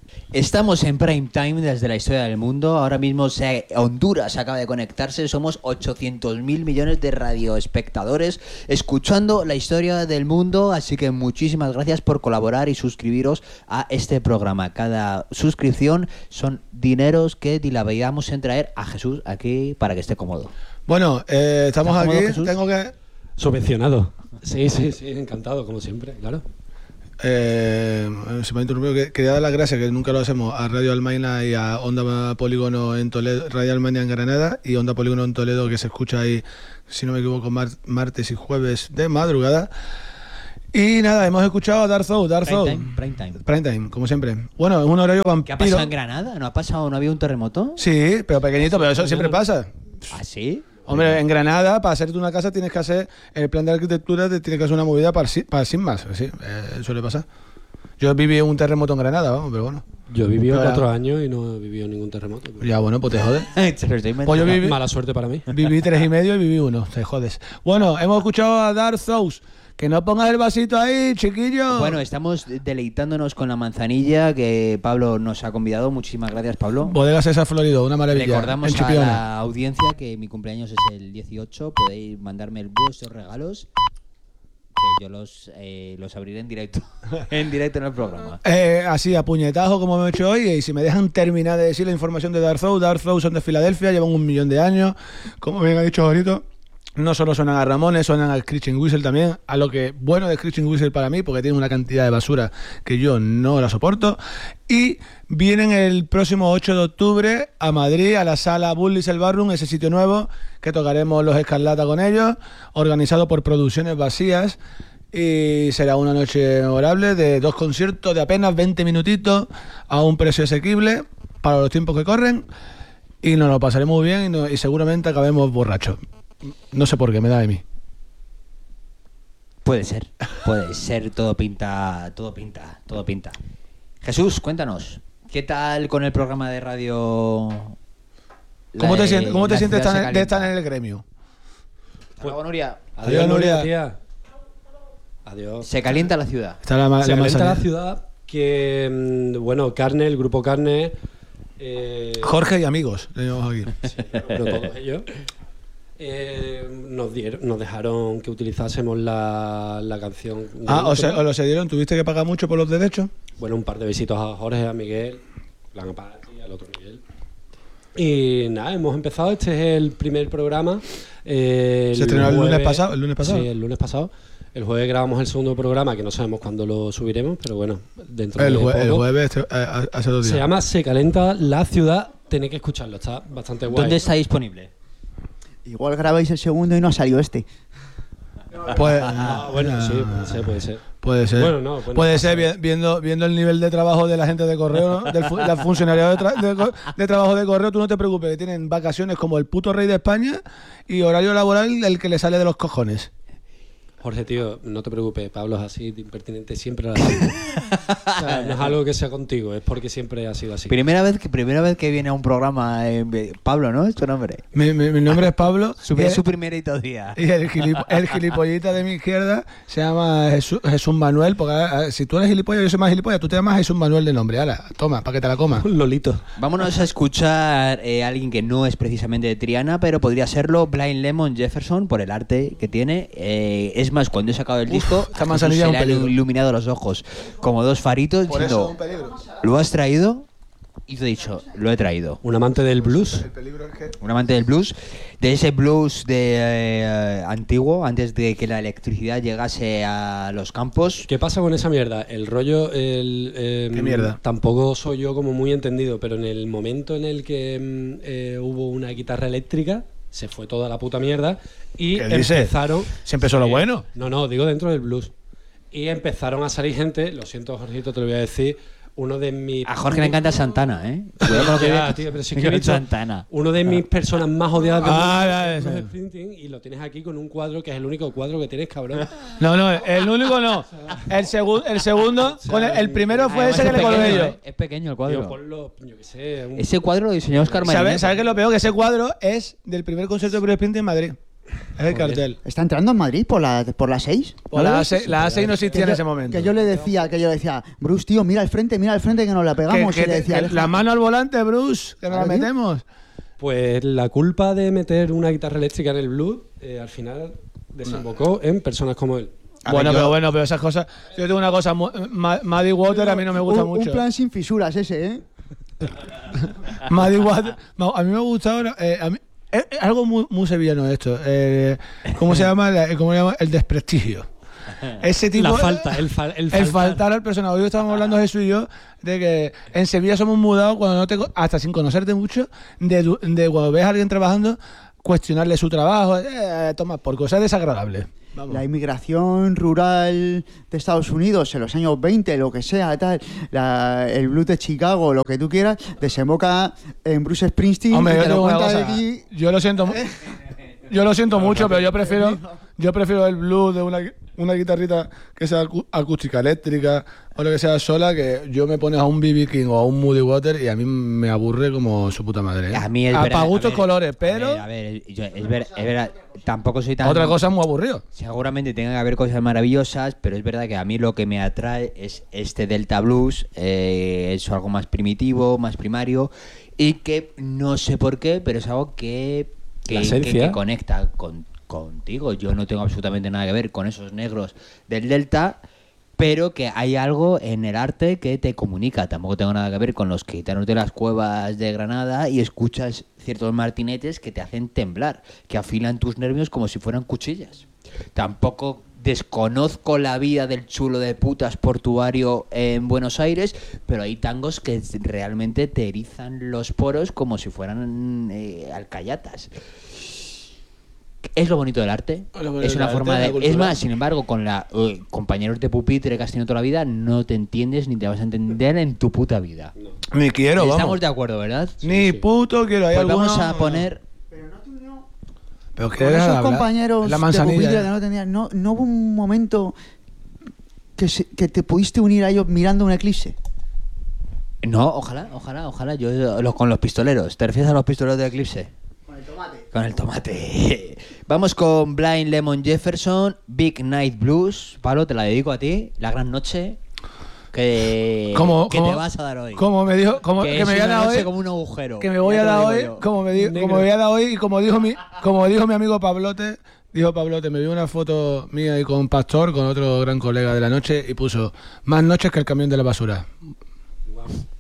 Estamos en Prime Time desde la historia del mundo. Ahora mismo Honduras acaba de conectarse. Somos 800.000 millones de radioespectadores escuchando la historia del mundo. Así que muchísimas gracias por colaborar y suscribiros a este programa. Cada suscripción son dineros que dilapidamos en traer a Jesús aquí para que esté cómodo. Bueno, estamos aquí. Cómodo, Jesús? Tengo que... Subvencionado. Sí, encantado, como siempre, claro. Se me ha interrumpido. Quería dar las gracias, que nunca lo hacemos, a Radio Almaina y a Onda Polígono en Toledo, Radio Almaina en Granada y Onda Polígono en Toledo, que se escucha ahí, si no me equivoco, martes y jueves de madrugada. Y nada, hemos escuchado a Darth Soul. Prime Time, como siempre. Bueno, es un horario vampiro. ¿Qué ha pasado en Granada? ¿No había un terremoto? Sí, pero pequeñito, pero eso siempre pasa. ¿Ah, sí? Hombre, en Granada, para hacerte una casa tienes que hacer, en el plan de arquitectura te tienes que hacer una movida para sin más. Sí, suele pasar. Yo viví un terremoto en Granada, vamos, pero bueno. Yo he vivido 4 años y no he vivido ningún terremoto. Pero... Ya, bueno, pues te jodes. Pues yo mala suerte para mí. Viví 3,5 y viví 1, te jodes. Bueno, hemos escuchado a Darth Soul. Que no pongas el vasito ahí, chiquillo. Bueno, estamos deleitándonos con la manzanilla que Pablo nos ha convidado. Muchísimas gracias, Pablo. Bodegas César Florido, una maravilla. Recordamos a la audiencia que mi cumpleaños es el 18. Podéis mandarme vuestros regalos, que yo los abriré en directo en el programa. Así, a puñetazo, como hemos hecho hoy. Y si me dejan terminar de decir la información de Darth Soul son de Filadelfia, llevan 1 millón de años. Como bien ha dicho ahorita, no solo suenan a Ramones, suenan al Screeching Whistle también. A lo que bueno de Screeching Whistle para mí, porque tiene una cantidad de basura que yo no la soporto. Y vienen el próximo 8 de octubre a Madrid, a la sala Bullis el Barroom, ese sitio nuevo, que tocaremos Los Escarlata con ellos, organizado por Producciones Vacías. Y será una noche memorable de 2 conciertos de apenas 20 minutitos a un precio asequible para los tiempos que corren. Y nos lo pasaremos muy bien y seguramente acabemos borrachos. No sé por qué, me da de mí. Puede ser, todo pinta. Jesús, cuéntanos, ¿qué tal con el programa de radio? ¿Cómo te sientes de estar en el gremio? Pues, Nuria. Adiós, Nuria. Tía. Adiós. Se calienta la ciudad. Se calienta la ciudad que, bueno, Carne, el grupo Carne... Jorge y amigos, le llamamos aquí. Sí, no todos ellos. Nos dejaron que utilizásemos la canción. ¿Os lo cedieron? ¿Tuviste que pagar mucho por los derechos? Bueno, un par de besitos a Jorge, a Miguel, a ti, al otro Miguel. Y nada, hemos empezado. Este es el primer programa. ¿Se estrenó el lunes pasado? Sí, el lunes pasado. El jueves grabamos el segundo programa, que no sabemos cuándo lo subiremos, pero bueno, dentro de poco. El jueves hace 2 días. Se llama Se Calienta la Ciudad. Tenéis que escucharlo, está bastante guay. ¿Dónde está disponible? Igual grabáis el segundo y no ha salido este. Pues, bueno, sí, puede ser. Puede ser. Bueno, puede ser, viendo el nivel de trabajo de la gente de correo, ¿no? Del funcionariado de trabajo de correo. Tú no te preocupes, que tienen vacaciones como el puto rey de España y horario laboral el que le sale de los cojones. Jorge, tío, no te preocupes, Pablo es así de impertinente siempre. O sea, no es algo que sea contigo, es porque siempre ha sido así. Primera vez que viene a un programa, Pablo, ¿no? Es tu nombre. Mi nombre es Pablo. Es su primerito día. Y el gilipollita de mi izquierda se llama Jesús Manuel, porque si tú eres gilipollas, yo soy más gilipollas, tú te llamas Jesús Manuel de nombre. Hala, toma, para que te la comas. Lolito. Vámonos a escuchar a alguien que no es precisamente de Triana, pero podría serlo, Blind Lemon Jefferson, por el arte que tiene. Es más, cuando he sacado el disco, se le han iluminado los ojos como 2 faritos. Por diciendo, eso es un peligro. ¿Lo has traído? Y te he dicho, lo he traído. ¿Un amante del blues? El peligro es que... Un amante del blues, de ese blues antiguo, antes de que la electricidad llegase a los campos. ¿Qué pasa con esa mierda? El rollo... ¿Qué mierda? Tampoco soy yo como muy entendido, pero en el momento en el que hubo una guitarra eléctrica, se fue toda la puta mierda y empezaron... ¿Se empezó lo bueno? No, digo dentro del blues. Y empezaron a salir gente, lo siento, Jorgito, te lo voy a decir, uno de mis... A Jorge le encanta Santana, ¿eh? Cuidado con lo que ya, tío, pero si es que he dicho Santana. Uno de mis personas más odiadas del mundo, es Springsteen, y lo tienes aquí con un cuadro que es el único cuadro que tienes, cabrón. No, el único no. El segundo, el primero fue ese que le colgué yo. Es pequeño el cuadro. Tío, ponlo, yo qué sé. Ese cuadro lo diseñó Oscar Marinero. ¿Sabes qué es lo peor? Que ese cuadro es del primer concierto de Bruce Springsteen en Madrid. Es el cartel. ¿Está entrando en Madrid por la 6? Por la A6 no existía en ese momento. Que yo le decía, Bruce, tío, mira al frente que nos la pegamos. Que y le decía, la mano al volante, Bruce, que nos la ¿Aquí? metemos. Pues la culpa de meter una guitarra eléctrica en el blues al final desembocó en personas como él. Pero esas cosas. Yo tengo una cosa, Muddy Water a mí no me gusta mucho. Un plan sin fisuras ese, ¿eh? Muddy Water, a mí me gusta ahora. Es algo muy sevillano esto. ¿Cómo se llama? El desprestigio. Ese tipo, La falta, el faltar al personaje. Hoy estábamos hablando Jesús y yo de que en Sevilla somos mudados cuando hasta sin conocerte mucho, de cuando ves a alguien trabajando, cuestionarle su trabajo, toma por cosas desagradables. Vamos. La inmigración rural de Estados Unidos en los años 20, lo que sea, tal, el blues de Chicago, lo que tú quieras, desemboca en Bruce Springsteen. Hombre, y yo te lo tengo una cuenta de cosa. aquí. Yo lo siento mucho, pero yo prefiero el blues de una guitarrita que sea acústica eléctrica o lo que sea sola, que yo me pones a un B.B. King o a un Muddy Water y a mí me aburre como su puta madre. A mí es para gustos colores, pero es verdad, tampoco soy tan... otra cosa es muy aburrido. Seguramente tenga que haber cosas maravillosas, pero es verdad que a mí lo que me atrae es este Delta Blues, es algo más primitivo, más primario, y que no sé por qué, pero es algo que conecta contigo. Yo no tengo absolutamente nada que ver con esos negros del Delta, pero que hay algo en el arte que te comunica. Tampoco tengo nada que ver con los gitanos de las cuevas de Granada y escuchas ciertos martinetes que te hacen temblar, que afilan tus nervios como si fueran cuchillas. Tampoco desconozco la vida del chulo de putas portuario en Buenos Aires, pero hay tangos que realmente te erizan los poros como si fueran alcayatas. Es lo bonito del arte. Es una forma de... Es más, sin embargo, con compañeros de pupitre que has tenido toda la vida, no te entiendes ni te vas a entender en tu puta vida. No. Ni quiero, vamos. Estamos de acuerdo, ¿verdad? Ni puto quiero. Hay Pues vamos alguno- a poner... Pero Con esos compañeros la de manzanilla. pupitre que no tenían, no hubo un momento que te pudiste unir a ellos mirando un eclipse. No, ojalá. Yo con los pistoleros. ¿Te refieres a los pistoleros de Eclipse? Con el tomate. Vamos con Blind Lemon Jefferson, Big Night Blues. Pablo, te la dedico a ti. La gran noche que te vas a dar hoy. Como me dijo, como que que es me voy a una dar noche hoy, como un agujero. que me voy Ya a te lo dar digo hoy, yo. como me voy a dar hoy y como dijo mi amigo Pablote, me dio una foto mía ahí con Pastor, con otro gran colega de la noche y puso más noches que el camión de la basura. Wow.